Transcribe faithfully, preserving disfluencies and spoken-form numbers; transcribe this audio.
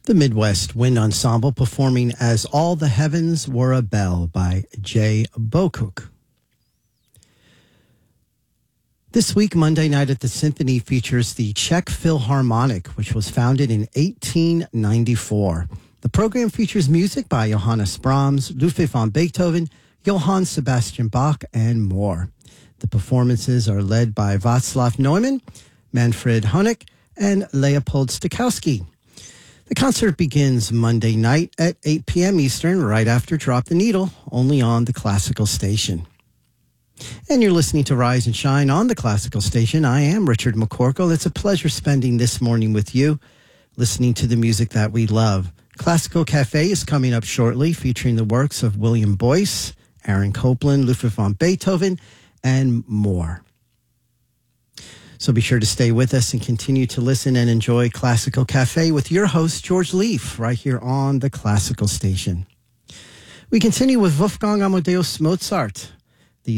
The Midwest Wind Ensemble performing As All the Heavens Were a Bell by Jay Bocook. This week, Monday Night at the Symphony features the Czech Philharmonic, which was founded in eighteen ninety-four. The program features music by Johannes Brahms, Ludwig van Beethoven, Johann Sebastian Bach, and more. The performances are led by Václav Neumann, Manfred Honeck, and Leopold Stokowski. The concert begins Monday night at eight p.m. Eastern, right after Drop the Needle, only on the Classical Station. And you're listening to Rise and Shine on the Classical Station. I am Richard McCorkle. It's a pleasure spending this morning with you, listening to the music that we love. Classical Cafe is coming up shortly, featuring the works of William Boyce, Aaron Copland, Ludwig van Beethoven, and more. So be sure to stay with us and continue to listen and enjoy Classical Cafe with your host, George Leaf, right here on the Classical Station. We continue with Wolfgang Amadeus Mozart,